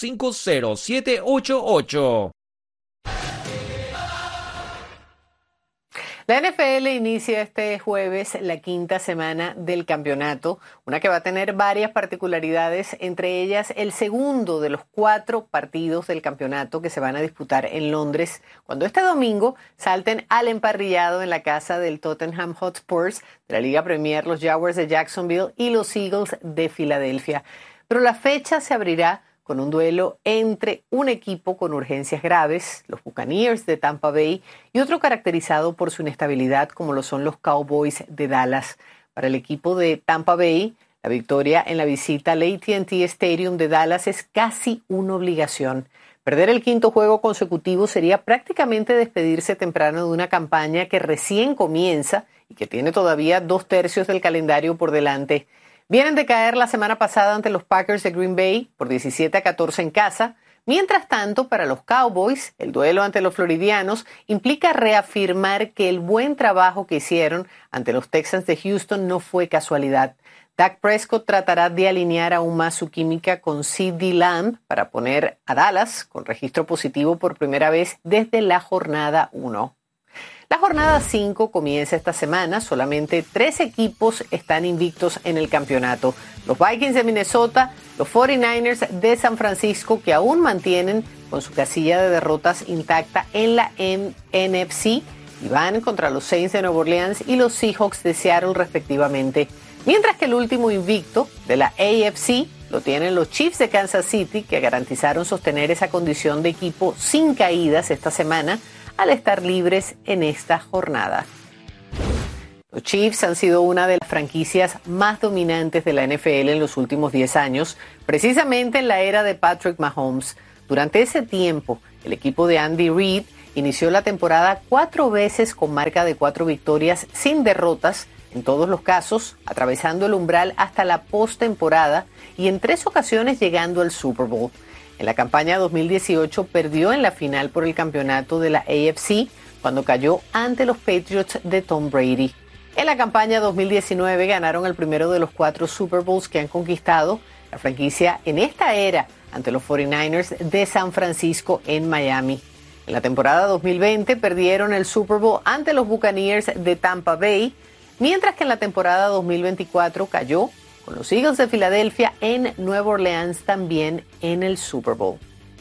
844-550-788. La NFL inicia este jueves la quinta semana del campeonato, una que va a tener varias particularidades, entre ellas el segundo de los 4 partidos del campeonato que se van a disputar en Londres, cuando este domingo salten al emparrillado en la casa del Tottenham Hotspur de la Liga Premier, los Jaguars de Jacksonville y los Eagles de Filadelfia. Pero la fecha se abrirá con un duelo entre un equipo con urgencias graves, los Buccaneers de Tampa Bay, y otro caracterizado por su inestabilidad, como lo son los Cowboys de Dallas. Para el equipo de Tampa Bay, la victoria en la visita al AT&T Stadium de Dallas es casi una obligación. Perder el quinto juego consecutivo sería prácticamente despedirse temprano de una campaña que recién comienza y que tiene todavía 2/3 del calendario por delante. Vienen de caer la semana pasada ante los Packers de Green Bay por 17-14 en casa. Mientras tanto, para los Cowboys, el duelo ante los floridianos implica reafirmar que el buen trabajo que hicieron ante los Texans de Houston no fue casualidad. Dak Prescott tratará de alinear aún más su química con CeeDee Lamb para poner a Dallas con registro positivo por primera vez desde la jornada 1. La jornada 5 comienza esta semana. Solamente 3 equipos están invictos en el campeonato. Los Vikings de Minnesota, los 49ers de San Francisco, que aún mantienen con su casilla de derrotas intacta en la NFC, y van contra los Saints de Nueva Orleans y los Seahawks de Seattle respectivamente. Mientras que el último invicto de la AFC lo tienen los Chiefs de Kansas City, que garantizaron sostener esa condición de equipo sin caídas esta semana, al estar libres en esta jornada. Los Chiefs han sido una de las franquicias más dominantes de la NFL en los últimos 10 años, precisamente en la era de Patrick Mahomes. Durante ese tiempo, el equipo de Andy Reid inició la temporada 4 veces con marca de 4 victorias sin derrotas, en todos los casos atravesando el umbral hasta la postemporada y en 3 ocasiones llegando al Super Bowl. En la campaña 2018 perdió en la final por el campeonato de la AFC cuando cayó ante los Patriots de Tom Brady. En la campaña 2019 ganaron el primero de los 4 Super Bowls que han conquistado la franquicia en esta era ante los 49ers de San Francisco en Miami. En la temporada 2020 perdieron el Super Bowl ante los Buccaneers de Tampa Bay, mientras que en la temporada 2024 cayó con los Eagles de Filadelfia en Nueva Orleans también en el Super Bowl.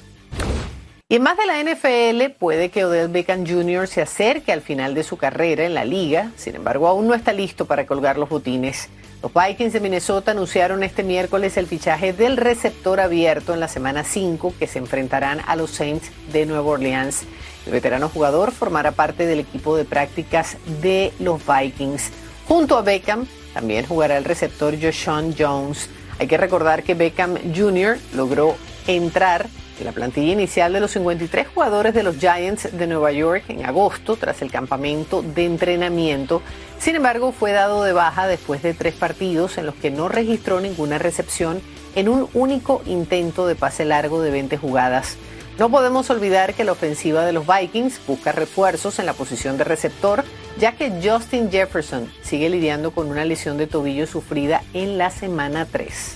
Y en más de la NFL, puede que Odell Beckham Jr. se acerque al final de su carrera en la liga, sin embargo aún no está listo para colgar los botines. Los Vikings de Minnesota anunciaron este miércoles el fichaje del receptor abierto en la semana 5 que se enfrentarán a los Saints de Nueva Orleans. El veterano jugador formará parte del equipo de prácticas de los Vikings. Junto a Beckham, también jugará el receptor Joshawn Jones. Hay que recordar que Beckham Jr. logró entrar en la plantilla inicial de los 53 jugadores de los Giants de Nueva York en agosto tras el campamento de entrenamiento. Sin embargo, fue dado de baja después de 3 partidos en los que no registró ninguna recepción en un único intento de pase largo de 20 jugadas. No podemos olvidar que la ofensiva de los Vikings busca refuerzos en la posición de receptor, ya que Justin Jefferson sigue lidiando con una lesión de tobillo sufrida en la semana 3.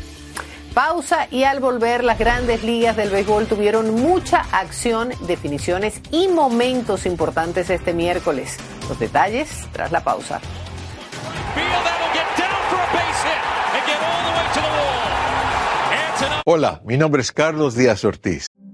Pausa y al volver, las grandes ligas del béisbol tuvieron mucha acción, definiciones y momentos importantes este miércoles. Los detalles tras la pausa. Hola, mi nombre es Carlos Díaz Ortiz.